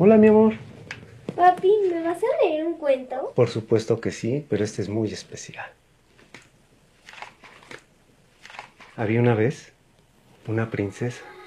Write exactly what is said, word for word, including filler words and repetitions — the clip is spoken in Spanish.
Hola, mi amor. Papi, ¿me vas a leer un cuento? Por supuesto que sí, pero este es muy especial. Había una vez una princesa